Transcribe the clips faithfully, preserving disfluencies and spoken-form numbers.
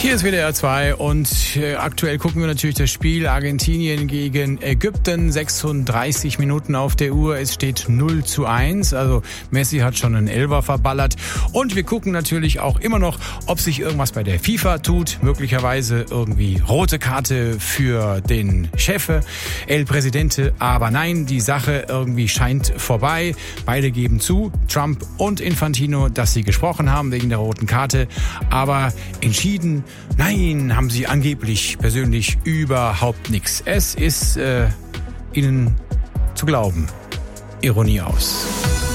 Hier ist W D R zwei und äh, aktuell gucken wir natürlich das Spiel Argentinien gegen Ägypten. sechsunddreißig Minuten auf der Uhr, es steht null zu eins, also Messi hat schon einen Elfer verballert. Und wir gucken natürlich auch immer noch, ob sich irgendwas bei der FIFA tut. Möglicherweise irgendwie rote Karte für den Chef, El Presidente. Aber nein, die Sache irgendwie scheint vorbei. Beide geben zu, Trump und Infantino, dass sie gesprochen haben wegen der roten Karte. Aber entschieden, nein, haben sie angeblich persönlich überhaupt nichts. Es ist äh, ihnen zu glauben. Ironie aus.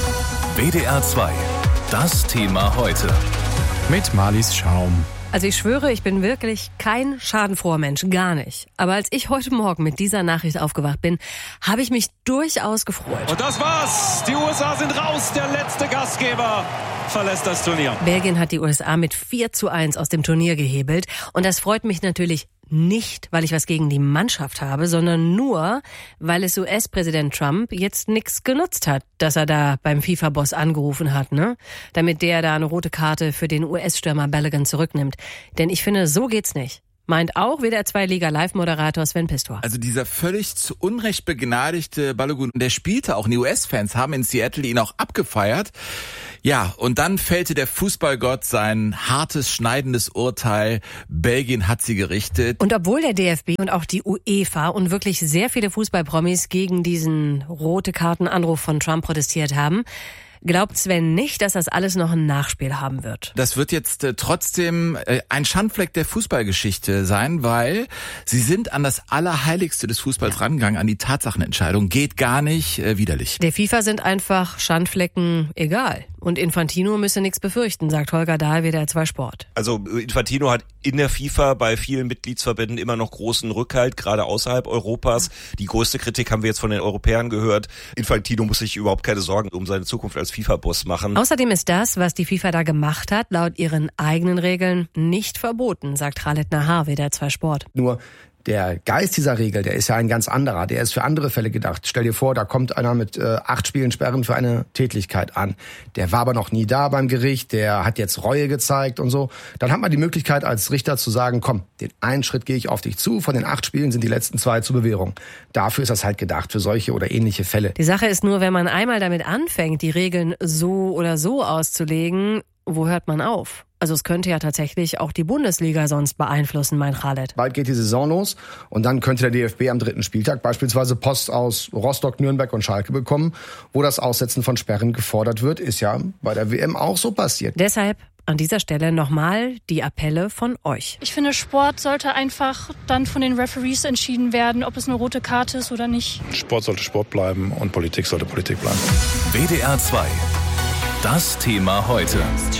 W D R zwei, das Thema heute. Mit Marlies Schaum. Also ich schwöre, ich bin wirklich kein schadenfroher Mensch, gar nicht. Aber als ich heute Morgen mit dieser Nachricht aufgewacht bin, habe ich mich durchaus gefreut. Und das war's. Die U S A sind raus. Der letzte Gastgeber verlässt das Turnier. Belgien hat die U S A mit vier zu eins aus dem Turnier gehebelt. Und das freut mich natürlich nicht, weil ich was gegen die Mannschaft habe, sondern nur, weil es U S-Präsident Trump jetzt nichts genutzt hat, dass er da beim FIFA-Boss angerufen hat, ne? Damit der da eine rote Karte für den U S-Stürmer Balogun zurücknimmt. Denn ich finde, so geht's nicht. Meint auch W D R zwei Liga-Live-Moderator Sven Pistor. Also dieser völlig zu Unrecht begnadigte Balogun, der spielte auch, die U S-Fans haben in Seattle ihn auch abgefeiert. Ja, und dann fällte der Fußballgott sein hartes, schneidendes Urteil. Belgien hat sie gerichtet. Und obwohl der D F B und auch die UEFA und wirklich sehr viele Fußballpromis gegen diesen rote Kartenanruf von Trump protestiert haben, glaubt Sven nicht, dass das alles noch ein Nachspiel haben wird. Das wird jetzt äh, trotzdem äh, ein Schandfleck der Fußballgeschichte sein, weil sie sind an das Allerheiligste des Fußballs rangegangen, an die Tatsachenentscheidung. Geht gar nicht, äh, widerlich. Der FIFA sind einfach Schandflecken egal. Und Infantino müsse nichts befürchten, sagt Holger Dahl, W D R zwei Sport. Also Infantino hat in der FIFA bei vielen Mitgliedsverbänden immer noch großen Rückhalt, gerade außerhalb Europas. Die größte Kritik haben wir jetzt von den Europäern gehört. Infantino muss sich überhaupt keine Sorgen um seine Zukunft als FIFA-Boss machen. Außerdem ist das, was die FIFA da gemacht hat, laut ihren eigenen Regeln nicht verboten, sagt Khaled Nahar, W D R zwei Sport. Nur der Geist dieser Regel, der ist ja ein ganz anderer. Der ist für andere Fälle gedacht. Stell dir vor, da kommt einer mit äh, acht Spielen Sperren für eine Tätlichkeit an. Der war aber noch nie da beim Gericht, der hat jetzt Reue gezeigt und so. Dann hat man die Möglichkeit als Richter zu sagen, komm, den einen Schritt gehe ich auf dich zu. Von den acht Spielen sind die letzten zwei zur Bewährung. Dafür ist das halt gedacht, für solche oder ähnliche Fälle. Die Sache ist nur, wenn man einmal damit anfängt, die Regeln so oder so auszulegen, wo hört man auf? Also es könnte ja tatsächlich auch die Bundesliga sonst beeinflussen, mein Khaled. Bald geht die Saison los und dann könnte der D F B am dritten Spieltag beispielsweise Post aus Rostock, Nürnberg und Schalke bekommen, wo das Aussetzen von Sperren gefordert wird. Ist ja bei der W M auch so passiert. Deshalb an dieser Stelle nochmal die Appelle von euch. Ich finde, Sport sollte einfach dann von den Referees entschieden werden, ob es eine rote Karte ist oder nicht. Sport sollte Sport bleiben und Politik sollte Politik bleiben. W D R zwei, das Thema heute.